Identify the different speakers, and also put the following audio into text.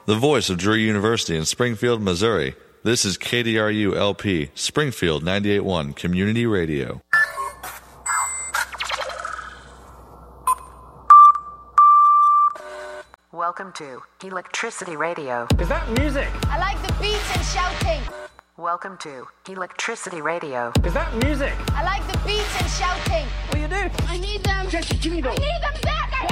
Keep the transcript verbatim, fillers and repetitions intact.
Speaker 1: the voice of Drury University in Springfield, Missouri. This is K D R U L P, Springfield ninety-eight point one Community Radio.
Speaker 2: Welcome to Electricity Radio.
Speaker 3: Is that music?
Speaker 4: I like the beats and shouting.
Speaker 2: Welcome to Electricity Radio.
Speaker 3: Is that music?
Speaker 4: I like the beats and shouting.
Speaker 3: What do you do?
Speaker 4: I need them.
Speaker 3: Jesse, give me those.
Speaker 4: I need them back.